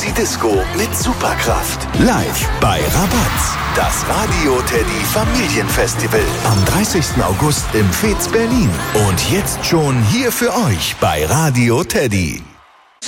Sexy Disco mit Superkraft. Live bei Rabatz. Das Radio Teddy Familienfestival. Am 30. August im Fez Berlin. Und jetzt schon hier für euch bei Radio Teddy.